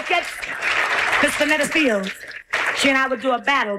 gets Miss Vanetta Fields. She and I would do a battle.